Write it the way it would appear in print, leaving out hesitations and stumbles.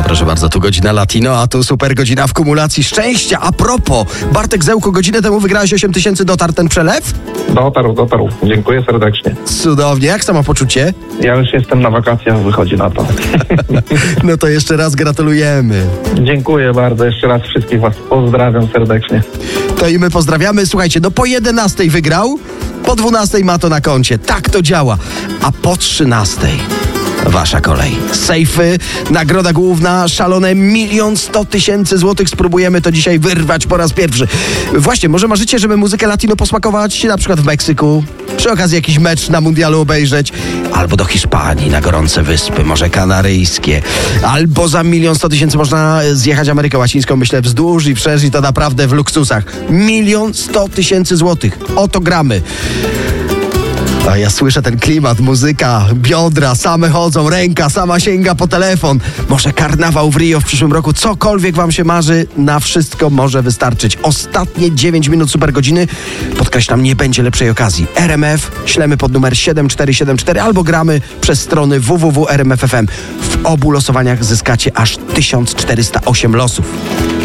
Proszę bardzo, tu godzina Latino, a tu super godzina w kumulacji szczęścia. A propos, Bartek Zełko, godzinę temu wygrałeś 8 000, dotarł ten przelew? Dotarł. Dziękuję serdecznie. Cudownie, jak samopoczucie? Ja już jestem na wakacjach, wychodzi na to. No to jeszcze raz gratulujemy. Dziękuję bardzo, jeszcze raz wszystkich was pozdrawiam serdecznie. To i my pozdrawiamy. Słuchajcie, no po 11 wygrał, po 12 ma to na koncie. Tak to działa. A po 13 wasza kolej. Sejfy, nagroda główna, szalone 1 100 000 złotych. Spróbujemy to dzisiaj wyrwać po raz pierwszy. Właśnie, może marzycie, żeby muzykę latino posmakować na przykład w Meksyku, przy okazji jakiś mecz na mundialu obejrzeć, albo do Hiszpanii, na gorące wyspy, może kanaryjskie, albo za 1 100 000 można zjechać Amerykę Łacińską, myślę, wzdłuż i wszerz i to naprawdę w luksusach. 1 100 000 złotych. Oto gramy. A ja słyszę ten klimat, muzyka, biodra same chodzą, ręka sama sięga po telefon. Może karnawał w Rio w przyszłym roku, cokolwiek wam się marzy, na wszystko może wystarczyć. Ostatnie 9 minut super godziny, podkreślam, nie będzie lepszej okazji. RMF, ślemy pod numer 7474 albo gramy przez strony www.rmf.fm. W obu losowaniach zyskacie aż 1408 losów.